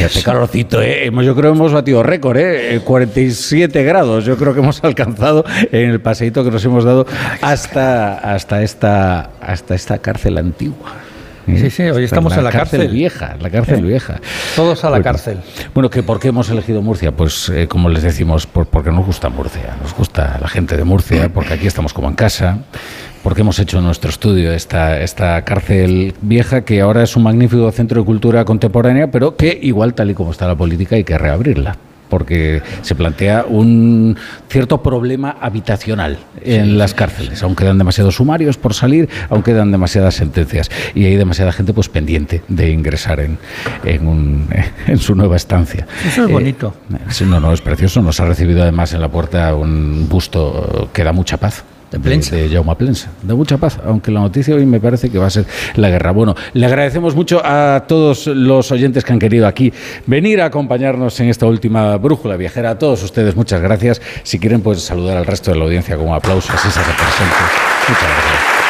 Este calorcito, yo creo que hemos batido récord, 47 grados. Yo creo que hemos alcanzado en el paseíto que nos hemos dado hasta esta cárcel antigua. Sí, hoy estamos en la cárcel vieja, la cárcel vieja. Todos a la cárcel. Bueno, ¿por qué hemos elegido Murcia? Pues como les decimos, porque nos gusta Murcia, nos gusta la gente de Murcia, porque aquí estamos como en casa, porque hemos hecho nuestro estudio esta cárcel vieja, que ahora es un magnífico centro de cultura contemporánea, pero que igual, tal y como está la política, hay que reabrirla, porque se plantea un cierto problema habitacional en las cárceles. Aún quedan demasiados sumarios por salir, aún quedan demasiadas sentencias y hay demasiada gente pues pendiente de ingresar en su nueva estancia. Eso es bonito. No, es precioso. Nos ha recibido además en la puerta un busto que da mucha paz. De Jaume Plensa, de mucha paz, aunque la noticia hoy me parece que va a ser la guerra. Bueno, le agradecemos mucho a todos los oyentes que han querido aquí venir a acompañarnos en esta última brújula viajera. A todos ustedes, muchas gracias. Si quieren, pues saludar al resto de la audiencia con un aplauso, así se representa. Muchas gracias.